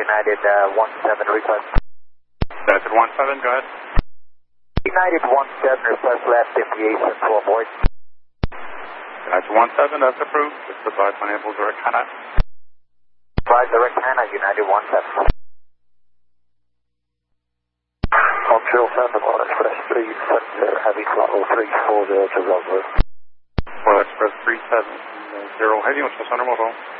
United 17 request. United 17, go ahead. United 17 request left deviation to avoid. United 17, that's approved. Just advise my enable direct Hannah. Advise direct Hannah, United 17. Montreal Southern Express 370, heavy throttle 340 to Roswell. Express 370, Heavy, what's the center mobile?